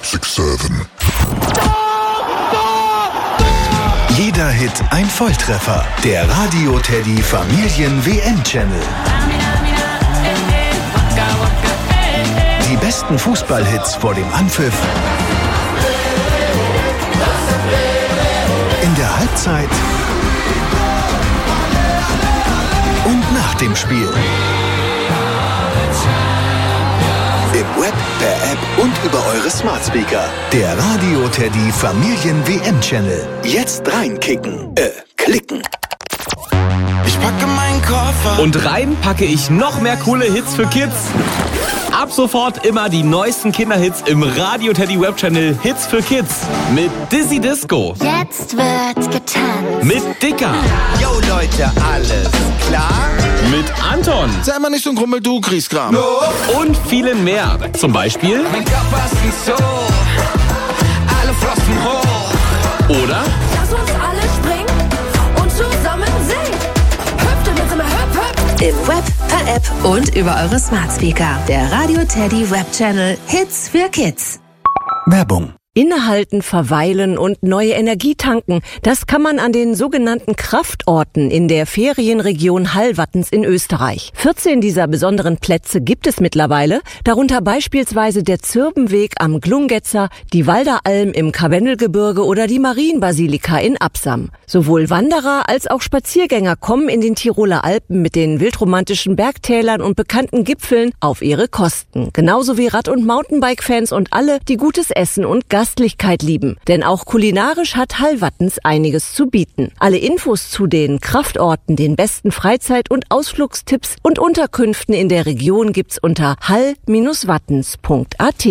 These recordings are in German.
6-7. Jeder Hit ein Volltreffer. Der Radio Teddy Familien WM-Channel. Die besten Fußballhits vor dem Anpfiff. In der Halbzeit. Und nach dem Spiel. Im Web, per App und über eure Smart Speaker. Der Radio Teddy Familien WM-Channel. Jetzt reinkicken. Klicken. Ich packe meinen Koffer. Und rein packe ich noch mehr coole Hits für Kids. Ab sofort immer die neuesten Kinderhits im Radio Teddy Webchannel Hits für Kids. Mit Dizzy Disco. Jetzt wird getanzt. Mit Dicker. Yo Leute, alles klar? Mit Anton. Sei mal nicht so ein Grummel, du Grieskram. No. Und vielen mehr. Zum Beispiel. Mein Körper ist ein Zoo. Alle Flossen hoch. Oder? Lass uns alle springen und zusammen singen. Hüpft und jetzt immer hüpf, hüpf. Im Web, per App und über eure Smart Speaker. Der Radio Teddy Web Channel Hits für Kids. Werbung. Innehalten, verweilen und neue Energie tanken, das kann man an den sogenannten Kraftorten in der Ferienregion Hallwattens in Österreich. 14 dieser besonderen Plätze gibt es mittlerweile, darunter beispielsweise der Zirbenweg am Glungetzer, die Walderalm im Karwendelgebirge oder die Marienbasilika in Absam. Sowohl Wanderer als auch Spaziergänger kommen in den Tiroler Alpen mit den wildromantischen Bergtälern und bekannten Gipfeln auf ihre Kosten. Genauso wie Rad- und Mountainbike-Fans und alle, die gutes Essen und Gastlichkeit lieben. Denn auch kulinarisch hat Hallwattens einiges zu bieten. Alle Infos zu den Kraftorten, den besten Freizeit- und Ausflugstipps und Unterkünften in der Region gibt's unter hall-wattens.at.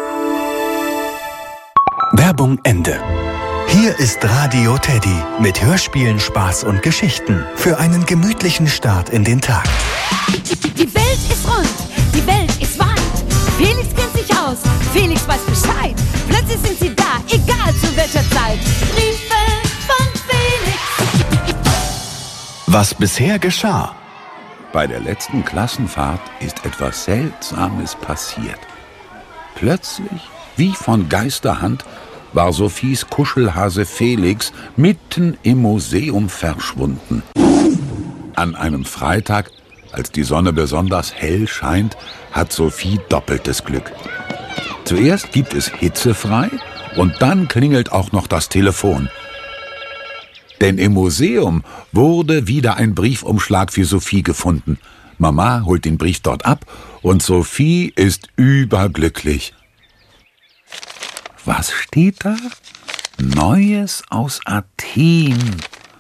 Werbung Ende. Hier ist Radio Teddy mit Hörspielen, Spaß und Geschichten für einen gemütlichen Start in den Tag. Die Welt ist rund, die Welt ist weit. Felix kennt sich aus, Felix weiß Bescheid. Plötzlich sind sie da, egal zu welcher Zeit. Briefe von Felix. Was bisher geschah. Bei der letzten Klassenfahrt ist etwas Seltsames passiert. Plötzlich, wie von Geisterhand, war Sophies Kuschelhase Felix mitten im Museum verschwunden. An einem Freitag, als die Sonne besonders hell scheint, hat Sophie doppeltes Glück. Zuerst gibt es hitzefrei und dann klingelt auch noch das Telefon. Denn im Museum wurde wieder ein Briefumschlag für Sophie gefunden. Mama holt den Brief dort ab und Sophie ist überglücklich. Was steht da? Neues aus Athen.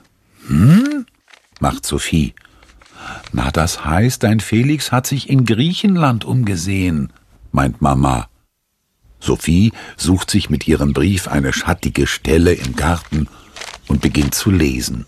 Macht Sophie. Na, das heißt, dein Felix hat sich in Griechenland umgesehen, meint Mama. Sophie sucht sich mit ihrem Brief eine schattige Stelle im Garten und beginnt zu lesen.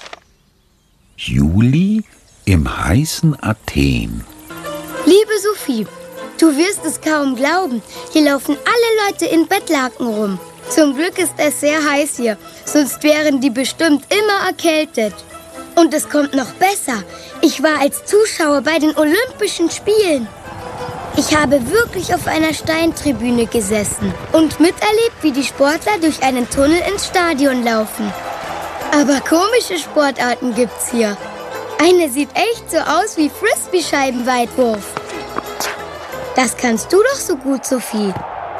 Juli im heißen Athen. Liebe Sophie, du wirst es kaum glauben. Hier laufen alle Leute in Bettlaken rum. Zum Glück ist es sehr heiß hier, sonst wären die bestimmt immer erkältet. Und es kommt noch besser. Ich war als Zuschauer bei den Olympischen Spielen. Ich habe wirklich auf einer Steintribüne gesessen und miterlebt, wie die Sportler durch einen Tunnel ins Stadion laufen. Aber komische Sportarten gibt's hier. Eine sieht echt so aus wie Frisbee-Scheibenweitwurf. Das kannst du doch so gut, Sophie.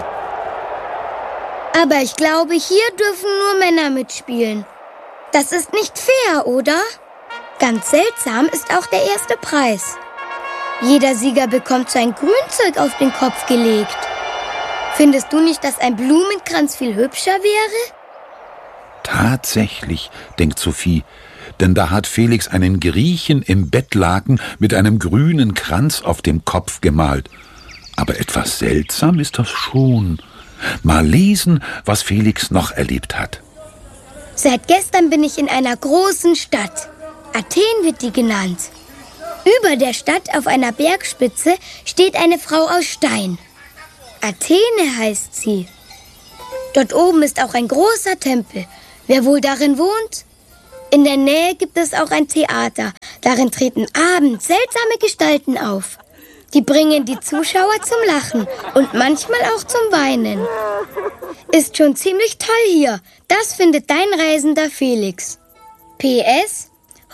Aber ich glaube, hier dürfen nur Männer mitspielen. Das ist nicht fair, oder? Ganz seltsam ist auch der erste Preis. Jeder Sieger bekommt so ein Grünzeug auf den Kopf gelegt. Findest du nicht, dass ein Blumenkranz viel hübscher wäre? Tatsächlich, denkt Sophie, denn da hat Felix einen Griechen im Bettlaken mit einem grünen Kranz auf dem Kopf gemalt. Aber etwas seltsam ist das schon. Mal lesen, was Felix noch erlebt hat. Seit gestern bin ich in einer großen Stadt. Athen wird die genannt. Über der Stadt auf einer Bergspitze steht eine Frau aus Stein. Athene heißt sie. Dort oben ist auch ein großer Tempel. Wer wohl darin wohnt? In der Nähe gibt es auch ein Theater. Darin treten abends seltsame Gestalten auf. Die bringen die Zuschauer zum Lachen und manchmal auch zum Weinen. Ist schon ziemlich toll hier. Das findet dein reisender Felix. PS,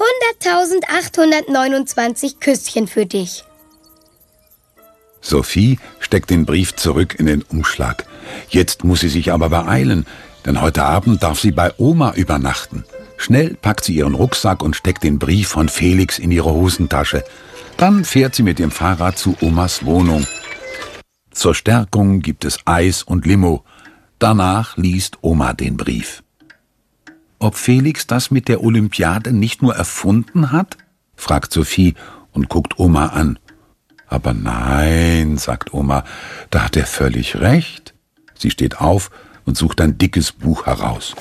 100.829 Küsschen für dich. Sophie steckt den Brief zurück in den Umschlag. Jetzt muss sie sich aber beeilen, denn heute Abend darf sie bei Oma übernachten. Schnell packt sie ihren Rucksack und steckt den Brief von Felix in ihre Hosentasche. Dann fährt sie mit dem Fahrrad zu Omas Wohnung. Zur Stärkung gibt es Eis und Limo. Danach liest Oma den Brief. Ob Felix das mit der Olympiade nicht nur erfunden hat? Fragt Sophie und guckt Oma an. Aber nein, sagt Oma, da hat er völlig recht. Sie steht auf und sucht ein dickes Buch heraus.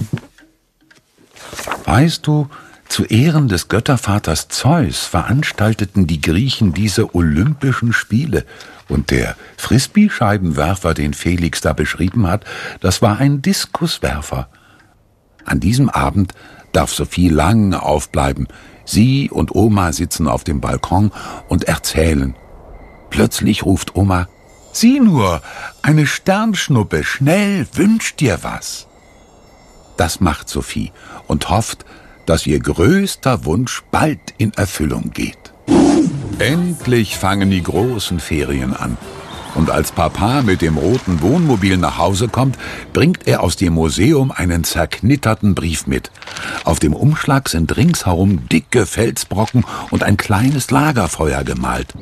Weißt du, zu Ehren des Göttervaters Zeus veranstalteten die Griechen diese Olympischen Spiele. Und der Frisbee-Scheibenwerfer, den Felix da beschrieben hat, das war ein Diskuswerfer. An diesem Abend darf Sophie lange aufbleiben. Sie und Oma sitzen auf dem Balkon und erzählen. Plötzlich ruft Oma, sieh nur, eine Sternschnuppe, schnell, wünsch dir was. Das macht Sophie und hofft, dass ihr größter Wunsch bald in Erfüllung geht. Endlich fangen die großen Ferien an. Und als Papa mit dem roten Wohnmobil nach Hause kommt, bringt er aus dem Museum einen zerknitterten Brief mit. Auf dem Umschlag sind ringsherum dicke Felsbrocken und ein kleines Lagerfeuer gemalt.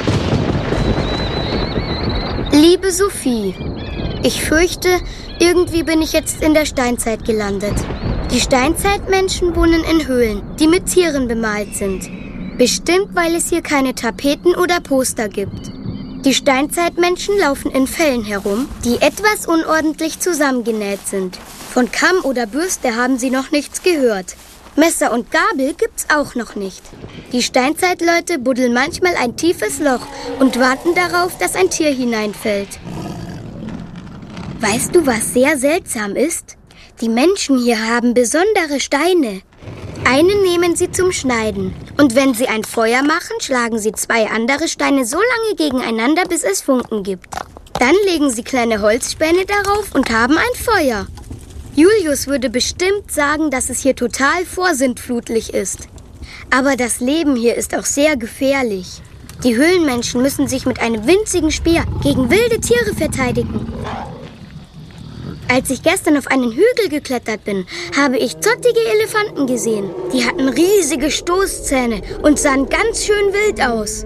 Liebe Sophie, ich fürchte, irgendwie bin ich jetzt in der Steinzeit gelandet. Die Steinzeitmenschen wohnen in Höhlen, die mit Tieren bemalt sind. Bestimmt, weil es hier keine Tapeten oder Poster gibt. Die Steinzeitmenschen laufen in Fellen herum, die etwas unordentlich zusammengenäht sind. Von Kamm oder Bürste haben sie noch nichts gehört. Messer und Gabel gibt's auch noch nicht. Die Steinzeitleute buddeln manchmal ein tiefes Loch und warten darauf, dass ein Tier hineinfällt. Weißt du, was sehr seltsam ist? Die Menschen hier haben besondere Steine. Einen nehmen sie zum Schneiden. Und wenn sie ein Feuer machen, schlagen sie 2 andere Steine so lange gegeneinander, bis es Funken gibt. Dann legen sie kleine Holzspäne darauf und haben ein Feuer. Julius würde bestimmt sagen, dass es hier total vorsintflutlich ist. Aber das Leben hier ist auch sehr gefährlich. Die Höhlenmenschen müssen sich mit einem winzigen Speer gegen wilde Tiere verteidigen. Als ich gestern auf einen Hügel geklettert bin, habe ich zottige Elefanten gesehen. Die hatten riesige Stoßzähne und sahen ganz schön wild aus.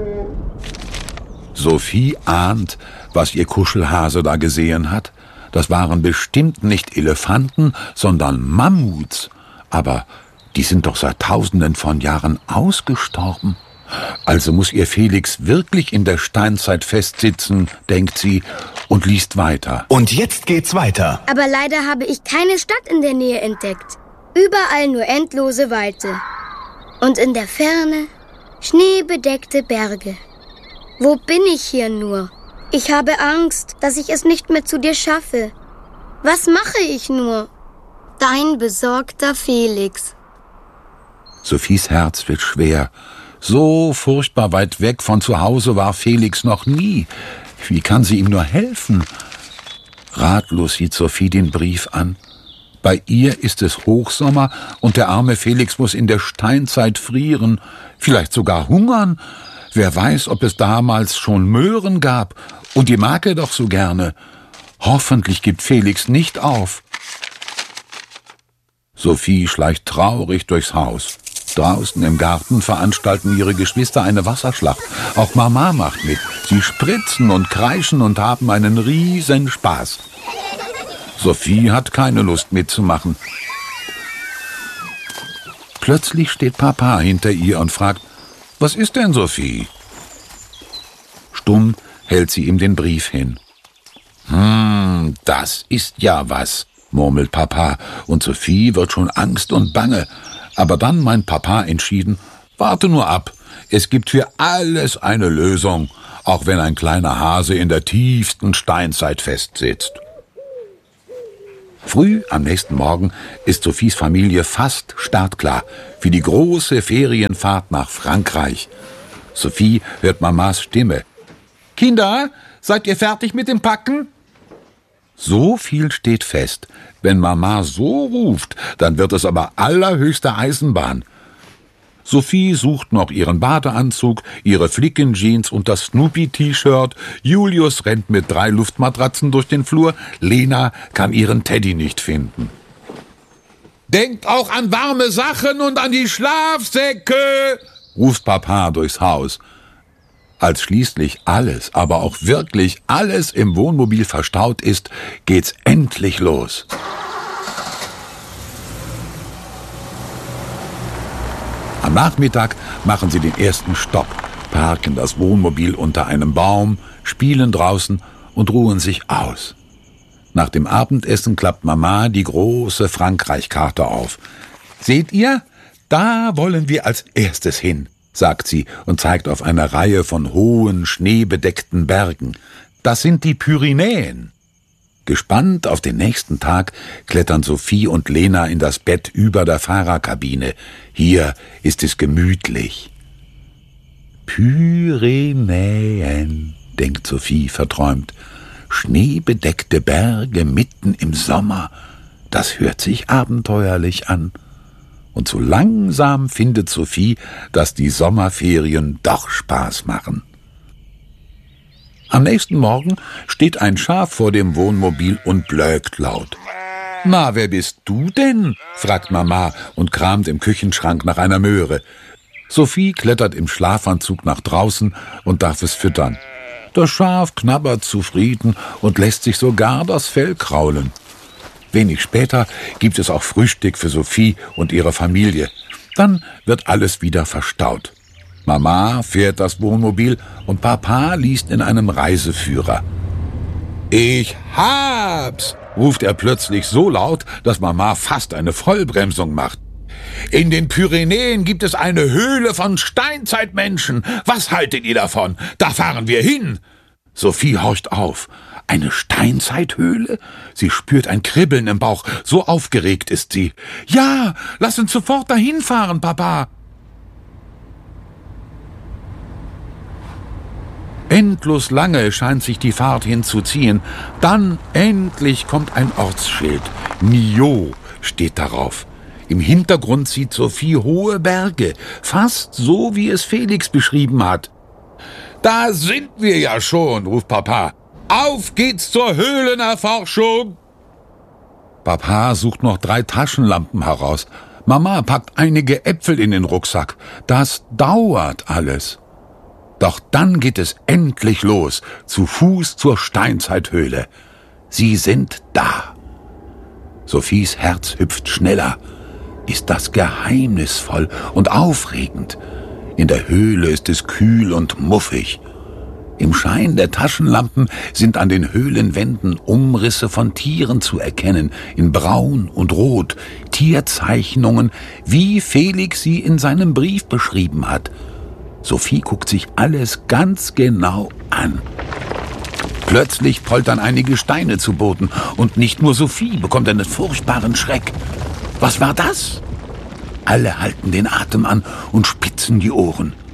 Sophie ahnt, was ihr Kuschelhase da gesehen hat. Das waren bestimmt nicht Elefanten, sondern Mammuts. Aber die sind doch seit Tausenden von Jahren ausgestorben. Also muss ihr Felix wirklich in der Steinzeit festsitzen, denkt sie, und liest weiter. Und jetzt geht's weiter. Aber leider habe ich keine Stadt in der Nähe entdeckt. Überall nur endlose Weite. Und in der Ferne schneebedeckte Berge. Wo bin ich hier nur? Ich habe Angst, dass ich es nicht mehr zu dir schaffe. Was mache ich nur? Dein besorgter Felix. Sophies Herz wird schwer. So furchtbar weit weg von zu Hause war Felix noch nie. Wie kann sie ihm nur helfen? Ratlos sieht Sophie den Brief an. Bei ihr ist es Hochsommer und der arme Felix muss in der Steinzeit frieren, vielleicht sogar hungern. Wer weiß, ob es damals schon Möhren gab, und die mag er doch so gerne. Hoffentlich gibt Felix nicht auf. Sophie schleicht traurig durchs Haus. Draußen im Garten veranstalten ihre Geschwister eine Wasserschlacht. Auch Mama macht mit. Sie spritzen und kreischen und haben einen riesen Spaß. Sophie hat keine Lust mitzumachen. Plötzlich steht Papa hinter ihr und fragt, was ist denn, Sophie? Stumm hält sie ihm den Brief hin. Das ist ja was, murmelt Papa, und Sophie wird schon Angst und bange. Aber dann meint Papa entschieden, warte nur ab, es gibt für alles eine Lösung, auch wenn ein kleiner Hase in der tiefsten Steinzeit festsitzt. Früh am nächsten Morgen ist Sophies Familie fast startklar für die große Ferienfahrt nach Frankreich. Sophie hört Mamas Stimme. »Kinder, seid ihr fertig mit dem Packen?« So viel steht fest. Wenn Mama so ruft, dann wird es aber allerhöchste Eisenbahn. Sophie sucht noch ihren Badeanzug, ihre Flickenjeans und das Snoopy-T-Shirt. Julius rennt mit 3 Luftmatratzen durch den Flur. Lena kann ihren Teddy nicht finden. »Denkt auch an warme Sachen und an die Schlafsäcke«, ruft Papa durchs Haus. Als schließlich alles, aber auch wirklich alles im Wohnmobil verstaut ist, geht's endlich los. Am Nachmittag machen sie den ersten Stopp, parken das Wohnmobil unter einem Baum, spielen draußen und ruhen sich aus. Nach dem Abendessen klappt Mama die große Frankreich-Karte auf. »Seht ihr? Da wollen wir als erstes hin«, sagt sie und zeigt auf eine Reihe von hohen, schneebedeckten Bergen. »Das sind die Pyrenäen.« Gespannt auf den nächsten Tag klettern Sophie und Lena in das Bett über der Fahrerkabine. Hier ist es gemütlich. »Pyrenäen«, denkt Sophie verträumt. »Schneebedeckte Berge mitten im Sommer. Das hört sich abenteuerlich an.« Und so langsam findet Sophie, dass die Sommerferien doch Spaß machen. Am nächsten Morgen steht ein Schaf vor dem Wohnmobil und blökt laut. »Na, wer bist du denn?« fragt Mama und kramt im Küchenschrank nach einer Möhre. Sophie klettert im Schlafanzug nach draußen und darf es füttern. Das Schaf knabbert zufrieden und lässt sich sogar das Fell kraulen. Wenig später gibt es auch Frühstück für Sophie und ihre Familie. Dann wird alles wieder verstaut. Mama fährt das Wohnmobil und Papa liest in einem Reiseführer. »Ich hab's«, ruft er plötzlich so laut, dass Mama fast eine Vollbremsung macht. »In den Pyrenäen gibt es eine Höhle von Steinzeitmenschen. Was haltet ihr davon? Da fahren wir hin.« Sophie horcht auf. Eine Steinzeithöhle? Sie spürt ein Kribbeln im Bauch. So aufgeregt ist sie. »Ja, lass uns sofort dahin fahren, Papa.« Endlos lange scheint sich die Fahrt hinzuziehen. Dann endlich kommt ein Ortsschild. Millau steht darauf. Im Hintergrund sieht Sophie hohe Berge, fast so, wie es Felix beschrieben hat. »Da sind wir ja schon«, ruft Papa. »Auf geht's zur Höhlenerforschung!« Papa sucht noch 3 Taschenlampen heraus. Mama packt einige Äpfel in den Rucksack. Das dauert alles. Doch dann geht es endlich los, zu Fuß zur Steinzeithöhle. Sie sind da. Sophies Herz hüpft schneller. Ist das geheimnisvoll und aufregend. In der Höhle ist es kühl und muffig. Im Schein der Taschenlampen sind an den Höhlenwänden Umrisse von Tieren zu erkennen, in Braun und Rot, Tierzeichnungen, wie Felix sie in seinem Brief beschrieben hat. Sophie guckt sich alles ganz genau an. Plötzlich poltern einige Steine zu Boden und nicht nur Sophie bekommt einen furchtbaren Schreck. Was war das? Alle halten den Atem an und spitzen die Ohren.